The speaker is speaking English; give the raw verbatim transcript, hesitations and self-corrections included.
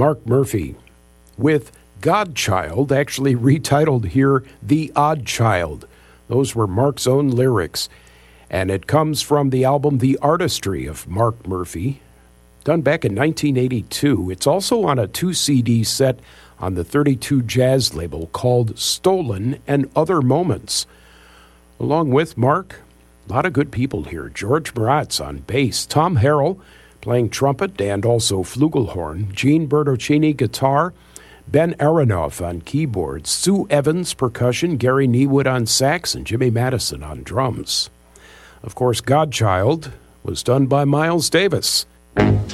Mark Murphy with Godchild, actually retitled here The Odd Child. Those were Mark's own lyrics, and it comes from the album The Artistry of Mark Murphy, done back in nineteen eighty-two. It's also on a two C D set on the thirty-two Jazz label called Stolen and Other Moments. Along with Mark, a lot of good people here. George Maratz on bass, Tom Harrell playing trumpet and also flugelhorn, Gene Bertocchini guitar, Ben Aronoff on keyboards, Sue Evans percussion, Gary Niewood on sax, and Jimmy Madison on drums. Of course, Godchild was done by Miles Davis.